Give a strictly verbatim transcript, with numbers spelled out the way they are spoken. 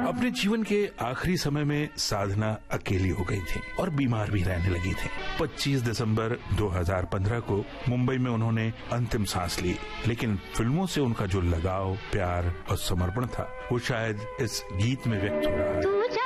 अपने जीवन के आखिरी समय में साधना अकेली हो गई थी और बीमार भी रहने लगी थी। पच्चीस दिसंबर दो हज़ार पंद्रह को मुंबई में उन्होंने अंतिम सांस ली, लेकिन फिल्मों से उनका जो लगाव, प्यार और समर्पण था वो शायद इस गीत में व्यक्त हो रहा है।